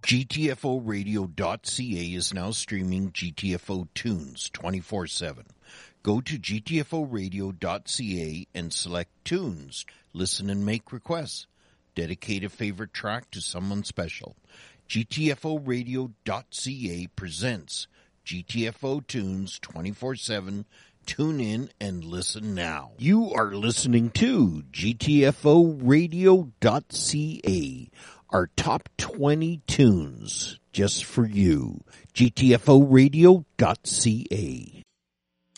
GTFOradio.ca is now streaming GTFO tunes 24/7. Go to GTFOradio.ca and select tunes. Listen and make requests. Dedicate a favorite track to someone special. GTFOradio.ca presents GTFO tunes 24/7. Tune in and listen now. You are listening to GTFOradio.ca. Our top 20 tunes just for you. GTFOradio.ca.